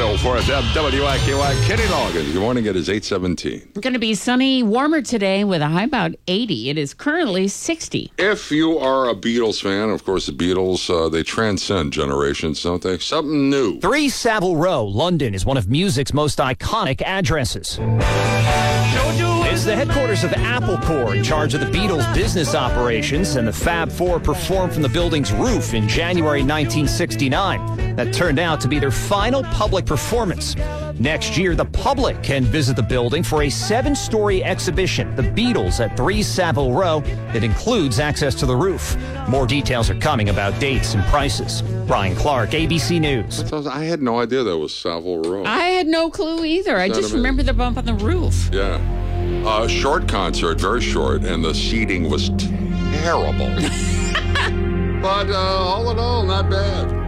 104 FM, WIKY. Kenny Loggins. Good morning. It is 8:17. It's going to be sunny, warmer today with a high about 80. It is currently 60. If you are a Beatles fan, of course, the Beatles, they transcend generations, don't they? Something new. 3 Savile Row, London, is one of music's most iconic addresses. It's the headquarters of Apple Corps, in charge of the Beatles' business operations, and the Fab Four performed from the building's roof in January 1969. That turned out to be their final public performance. Next year, the public can visit the building for a 7-story exhibition, The Beatles at 3 Savile Row, that includes access to the roof. More details are coming about dates and prices. Brian Clark, ABC News. I had no idea that was Savile Row. I had no clue either. I just remember the bump on the roof. Yeah. Short concert, very short, and the seating was terrible. But all in all, not bad.